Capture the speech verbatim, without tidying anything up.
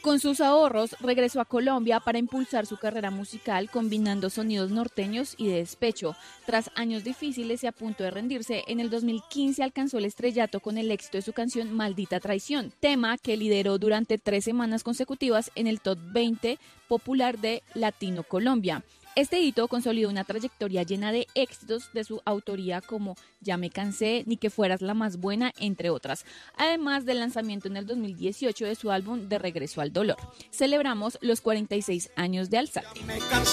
Con sus ahorros, regresó a Colombia para impulsar su carrera musical, combinando sonidos norteños y de despecho. Tras años difíciles y a punto de rendirse, en el dos mil quince alcanzó el estrellato con el éxito de su canción Maldita Traición, tema que lideró durante tres semanas consecutivas en el top veinte popular de Latino Colombia. Este hito consolidó una trayectoria llena de éxitos de su autoría como Ya me cansé, Ni que fueras la más buena, entre otras, además del lanzamiento en el dos mil dieciocho de su álbum De regreso al dolor. Celebramos los cuarenta y seis años de Alzate.